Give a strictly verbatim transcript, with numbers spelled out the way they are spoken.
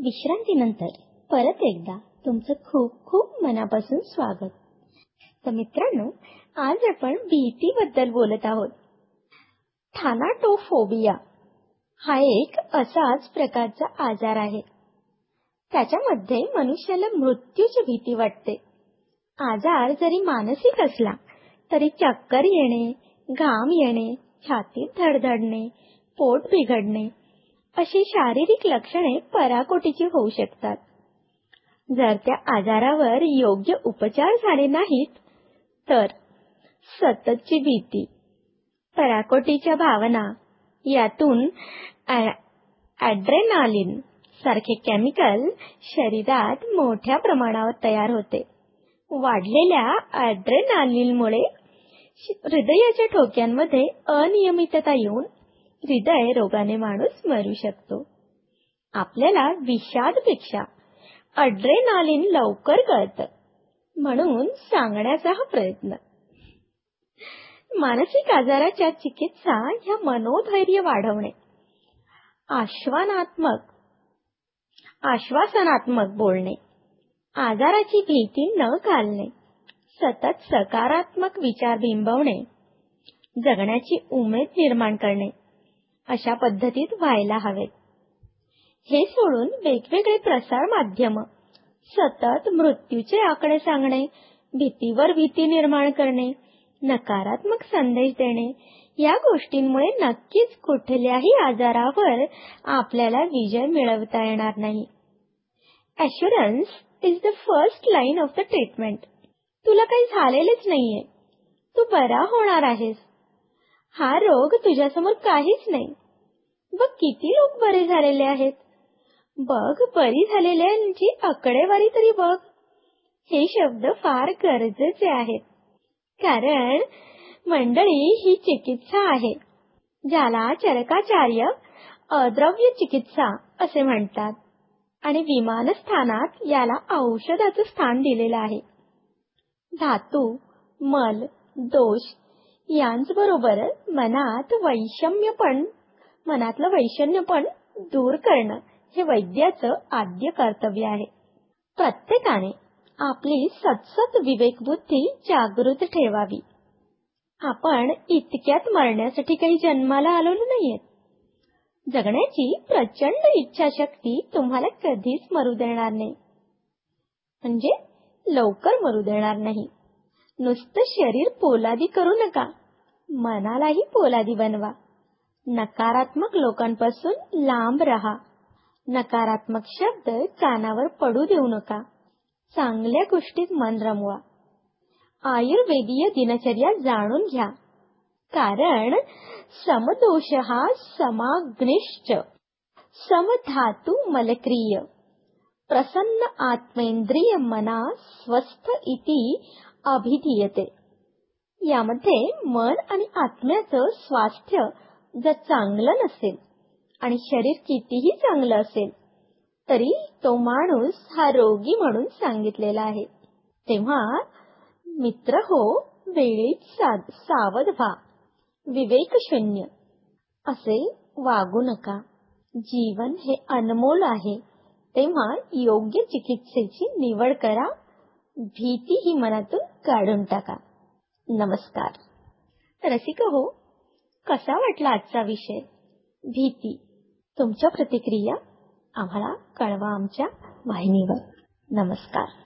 विश्रांतीनंतर परत एकदा तुमचं खूप खूप मनापासून स्वागत. तर मित्रांनो, आज आपण भीतीबद्दल बोलत आहोत. थानाटोफोबिया हा एक असाच प्रकारचा आजार आहे. त्याच्यामध्ये मनुष्याला मृत्यूची भीती वाटते. आजार जरी मानसिक असला तरी चक्कर येणे, घाम येणे, छातीत धडधडणे, पोट बिघडणे अशी शारीरिक लक्षणे पराकोटीची होऊ शकतात. जर त्या आजारावर योग्य उपचार झाले नाहीत तर सततची भीती, पराकोटीच्या भावना, यातून ॲड्रेनालिन सारखे केमिकल शरीरात मोठ्या प्रमाणावर तयार होते. वाढलेल्या ॲड्रेनालिनमुळे हृदयाच्या ठोक्यांमध्ये अनियमितता येऊन हृदय रोगाने माणूस मरू शकतो. आपल्याला विषादपेक्षा ॲड्रेनालिन लवकर कळतं म्हणून सांगण्याचा हा प्रयत्न. मानसिक आजाराच्या चिकित्सा ह्या मनोधैर्य वाढवणे, आश्वानात्मक आश्वासनात्मक बोलणे, आजाराची भीती न घालणे, सतत सकारात्मक विचार बिंबवणे, जगण्याची उमेद निर्माण करणे अशा पद्धतीत व्हायला हवेत. हे सोडून वेगवेगळे प्रसार माध्यम सतत मृत्यूचे आकडे सांगणे, भीतीवर भीती निर्माण करणे, नकारात्मक संदेश देणे या गोष्टींमुळे नक्कीच कुठल्याही आजारावर आपल्याला विजय मिळवता येणार नाही. Assurance is the first line of the treatment. तुला काही झालेलेच नाहीये, तू बरा होणार आहेस. हा रोग तुझ्यासमोर काहीच नाही. बघ किती लोक बरे झालेले आहेत. बघ बरी झालेल्यांची आकडेवारी तरी बघ. हे शब्द फार गरजेचे आहेत, कारण मंडळी ही चिकित्सा आहे ज्याला चरकाचार्य अद्रव्य चिकित्सा असे म्हणतात आणि विमानस्थानात याला औषधाचं स्थान दिलेलं आहे. धातू, मल, दोष यांचबरोबर मनात वैषम्यपण मनातलं वैषम्यपण दूर करणं हे वैद्याचं आद्य कर्तव्य आहे. प्रत्येकाने आपली सतसत विवेकबुद्धी जागृत ठेवावी. आपण इतक्यात मरण्यासाठी काही जन्माला आलेलो नाहीये. जगण्याची प्रचंड इच्छाशक्ती तुम्हाला कधीच मरू देणार नाही, म्हणजे लवकर मरू देणार नाही. नुसतं शरीर पोलादी करू नका, मनालाही पोलादी बनवा. नकारात्मक लोकांपासून लांब रहा. नकारात्मक शब्द कानावर पडू देऊ नका. चांगल्या गोष्टीत मन रमवा. आयुर्वेदीय दिनचर्या जाणून घ्या, कारण समदोष हा समाग्निश्च समधातु मलक्रिय प्रसन्न आत्मेंद्रिय मना स्वस्थ इति अभिधीयते. यामध्ये मन आणि आत्म्याचं स्वास्थ्य जर चांगलं नसेल आणि शरीर कितीही चांगलं असेल तरी तो माणूस हा रोगी म्हणून सांगितलेला आहे. तेव्हा मित्र हो, वेळीच सावध व्हा. विवेकशून्य असे वागू नका. जीवन हे अनमोल आहे, तेव्हा योग्य चिकित्सेची निवड करा. भीती ही मनातून काढून टाका. नमस्कार. रसिक हो, कसा वाटला आजचा विषय भीती? तुमच्या प्रतिक्रिया आम्हाला कळवा आमच्या वाहिनीवर. नमस्कार.